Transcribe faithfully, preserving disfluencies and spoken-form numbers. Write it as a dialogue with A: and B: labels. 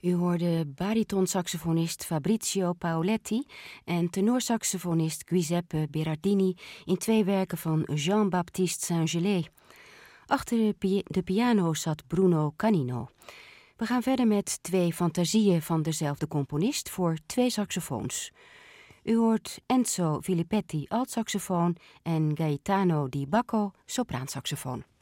A: U hoorde baritonsaxofonist Fabrizio Paoletti en tenorsaxofonist Giuseppe Berardini in twee werken van Jean-Baptiste Saint-Gelais. Achter de, pi- de piano zat Bruno Canino. We gaan verder met twee fantasieën van dezelfde componist voor twee saxofoons. U hoort Enzo Filippetti altsaxofoon en Gaetano Di Bacco sopraansaxofoon.